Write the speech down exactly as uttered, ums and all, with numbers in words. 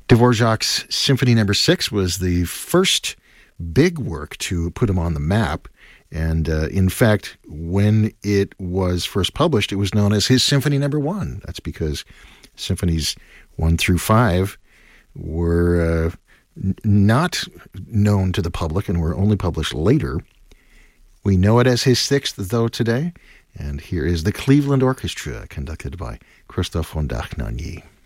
Dvorak's Symphony Number Six was the first big work to put him on the map. And uh, in fact, when it was first published, it was known as his Symphony Number One. That's because symphonies one through five were uh, n- not known to the public and were only published later. We know it as his sixth, though, today. And here is the Cleveland Orchestra, conducted by Christophe von Dohnanyi.